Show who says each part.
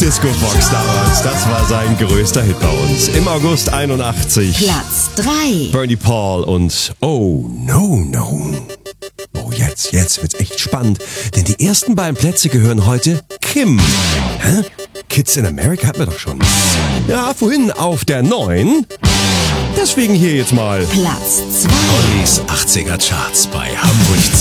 Speaker 1: Disco Fox damals. Das war sein größter Hit bei uns. Im August 81.
Speaker 2: Platz 3.
Speaker 1: Bernie Paul und Oh No No. Oh, jetzt wird's echt spannend, denn die ersten beiden Plätze gehören heute Kim. Hä? Kids in America hatten wir doch schon. Ja, vorhin auf der 9. Deswegen hier jetzt mal
Speaker 2: Platz 2.
Speaker 3: Ollis 80er Charts bei Hamburg